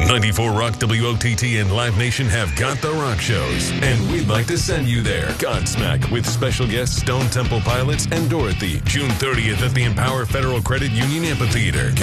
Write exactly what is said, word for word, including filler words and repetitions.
ninety-four Rock W O T T and Live Nation have got the rock shows, and we'd like to send you there. Godsmack with special guests Stone Temple Pilots and Dorothy, June thirtieth at the Empower Federal Credit Union Amphitheater.